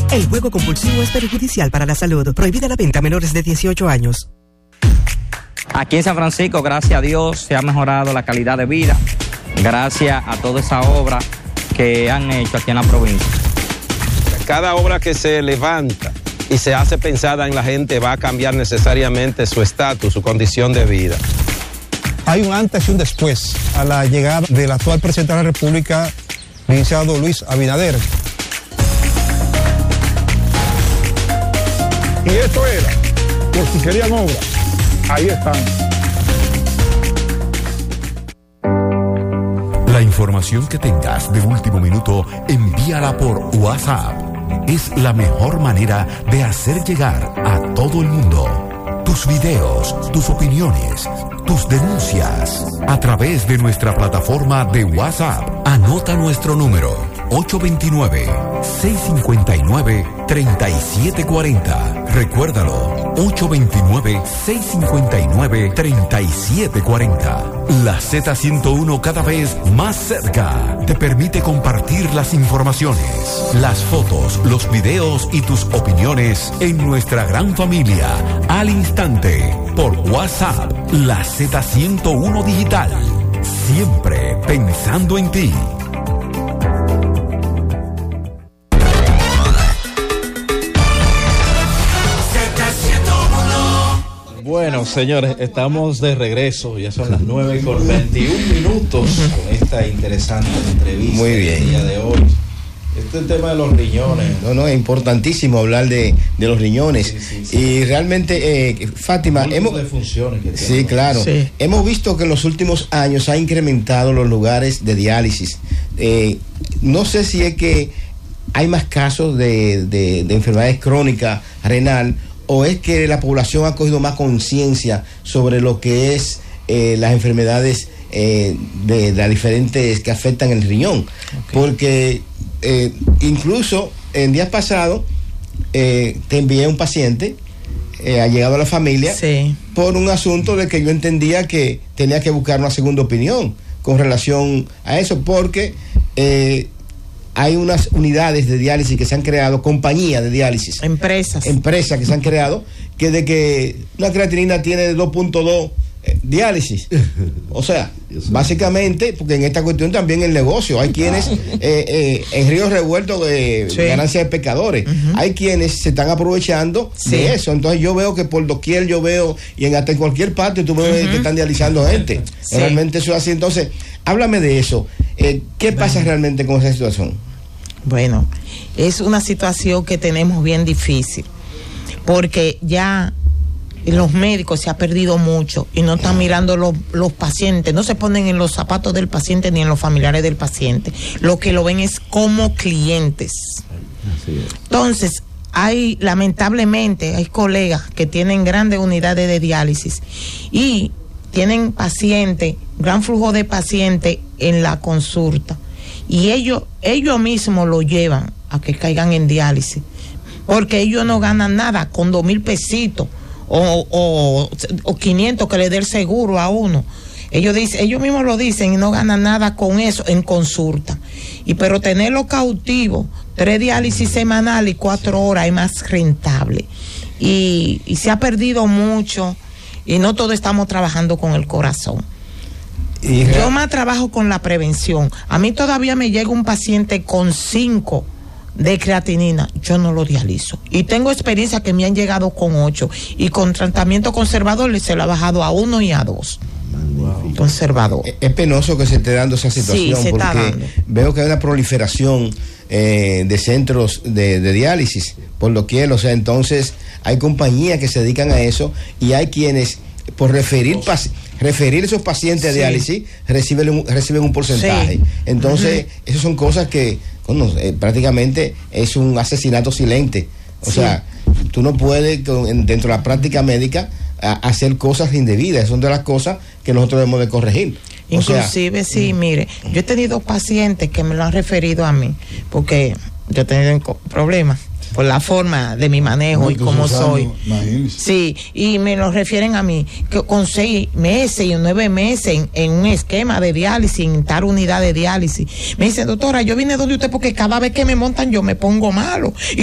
El juego compulsivo es perjudicial para la salud. Prohibida la venta a menores de 18 años. Aquí en San Francisco, gracias a Dios, se ha mejorado la calidad de vida. Gracias a toda esa obra que han hecho aquí en la provincia. Cada obra que se levanta y se hace pensada en la gente va a cambiar necesariamente su estatus, su condición de vida. Hay un antes y un después a la llegada del actual presidente de la República, licenciado Luis Abinader. Y esto era, por si querían obra, ahí están. La información que tengas de último minuto, envíala por WhatsApp. Es la mejor manera de hacer llegar a todo el mundo tus videos, tus opiniones, tus denuncias a través de nuestra plataforma de WhatsApp. Anota nuestro número 829-659-3740. Recuérdalo, 829-659-3740. La Z101, cada vez más cerca, te permite compartir las informaciones, las fotos, los videos y tus opiniones en nuestra gran familia al instante por WhatsApp. La Z101 Digital, siempre pensando en ti. Bueno, señores, estamos de regreso, ya son las 9:21 con esta interesante entrevista. Muy bien. El día de hoy. Este tema de los riñones. No, es importantísimo hablar de los riñones. Sí. Y realmente, Fátima, de funciones que sí, claro. Sí. Hemos visto que en los últimos años ha incrementado los lugares de diálisis. No sé si es que hay más casos de enfermedades crónicas renal, o es que la población ha cogido más conciencia sobre lo que es las enfermedades de las diferentes que afectan el riñón. Okay. Porque incluso en días pasados te envié un paciente, ha llegado a la familia, sí, por un asunto de que yo entendía que tenía que buscar una segunda opinión con relación a eso, porque hay unas unidades de diálisis que se han creado, compañías de diálisis. Empresas que se han creado, que de que una creatinina tiene 2.2 diálisis. O sea, básicamente, porque en esta cuestión también el negocio, hay quienes, en ríos revueltos de ganancia de pescadores, hay quienes se están aprovechando de eso. Entonces yo veo que por doquier yo veo, y hasta en cualquier parte tú ves que están dializando gente. Realmente eso es así. Entonces, háblame de eso. ¿Qué pasa realmente con esa situación? Bueno, es una situación que tenemos bien difícil, porque ya los médicos se ha perdido mucho y no están mirando los pacientes, no se ponen en los zapatos del paciente ni en los familiares del paciente. Lo que lo ven es como clientes. Entonces, lamentablemente, hay colegas que tienen grandes unidades de diálisis y tienen pacientes, gran flujo de pacientes en la consulta, y ellos mismos lo llevan a que caigan en diálisis, porque ellos no ganan nada con 2,000 pesitos o 500 que le dé el seguro a uno. Ellos mismos lo dicen y no ganan nada con eso en consulta. Pero tenerlo cautivo, 3 diálisis semanales y 4 horas es más rentable. Y se ha perdido mucho, y no todos estamos trabajando con el corazón. Yo más trabajo con la prevención. A mí todavía me llega un paciente con 5 de creatinina, yo no lo dializo. Y tengo experiencia que me han llegado con 8, y con tratamiento conservador se lo ha bajado a 1 y a 2. Wow. Conservador. Es penoso que se esté dando esa situación, sí, porque veo que hay una proliferación de centros de diálisis por doquier. O sea, entonces hay compañías que se dedican a eso, y hay quienes por referir esos pacientes a diálisis reciben un porcentaje. Sí. Entonces, esas son cosas que prácticamente es un asesinato silente. O sea, tú no puedes dentro de la práctica médica hacer cosas indebidas. Son de las cosas que nosotros debemos de corregir. Inclusive, mire, yo he tenido pacientes que me lo han referido a mí, porque yo he tenido problemas por la forma de mi manejo y cómo soy. Sí, y me lo refieren a mí, que con 6 meses y 9 meses en un esquema de diálisis, en tal unidad de diálisis. Me dicen, doctora, yo vine donde usted porque cada vez que me montan yo me pongo malo.